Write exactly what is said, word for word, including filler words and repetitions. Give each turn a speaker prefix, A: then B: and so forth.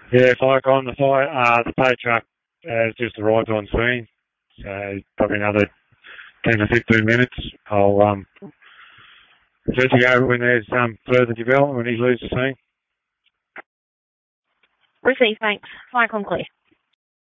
A: Yeah, Fike on the fire. Uh, the pay truck has just arrived on scene, so probably another ten to fifteen minutes. I'll um, let you go when there's um, further development when he leaves the scene.
B: Received, thanks. Fire on clear.